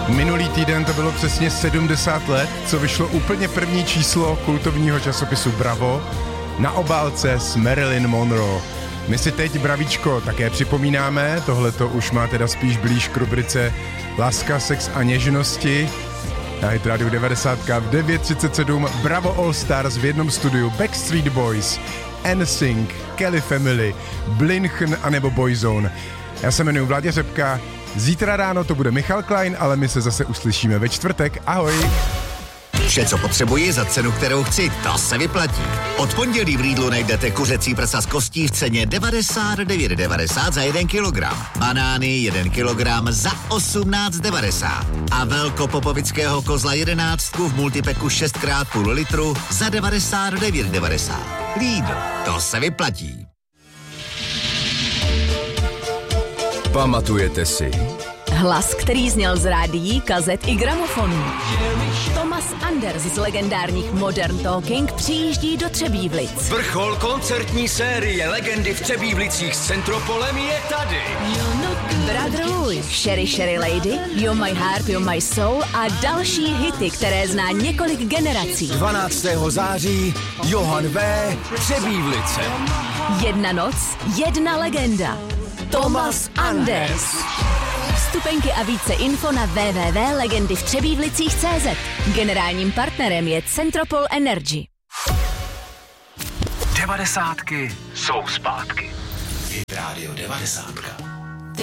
Minulý týden to bylo přesně 70 let, co vyšlo úplně první číslo kultovního časopisu Bravo na obálce s Marilyn Monroe. My si teď, bravíčko, také připomínáme, tohleto už má teda spíš blíž k rubrice Láska, sex a něžnosti. Na Hit Radio 90 v 9:37 Bravo All Stars v jednom studiu Backstreet Boys, NSYNC, Kelly Family, Blinchen anebo Boyzone. Já se jmenuji Vláďa Řepka, zítra ráno to bude Michal Klein, ale my se zase uslyšíme ve čtvrtek. Ahoj! Vše, co potřebuji za cenu, kterou chci, to se vyplatí. Od pondělí v Lidlu najdete kuřecí prsa z kostí v ceně 99,90 za 1 kilogram. Banány 1 kilogram za 18,90. A velkopopovického kozla 11 v multipeku 6x půl litru za 99,90. Lidl, to se vyplatí. Pamatujete si? Hlas, který zněl z rádií, kazet i gramofonů. Thomas Anders z legendárních Modern Talking přijíždí do Třebívlic. Vrchol koncertní série Legendy v Třebívlicích s Centropolem je tady. Brother Louis, Sherry Sherry Lady, You're My Heart, You're My Soul a další hity, které zná několik generací. 12. září Johan V. Třebívlice. Jedna noc, jedna legenda. Thomas Anders. Vstupenky a více info na www.legendyvtřebívlicích.cz. Generálním partnerem je Centropol Energy. 90 jsou zpátky. Hit Radio 90.